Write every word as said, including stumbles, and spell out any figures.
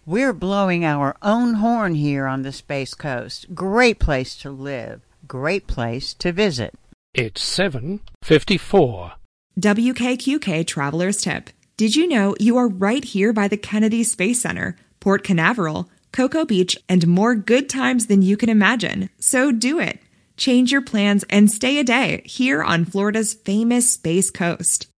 We're blowing our own horn here on the Space Coast. Great place to live. Great place to visit. It's seven fifty-four. W K Q K Traveler's Tip. Did you know you are right here by the Kennedy Space Center, Port Canaveral, Cocoa Beach, and more good times than you can imagine? So do it. Change your plans and stay a day here on Florida's famous Space Coast.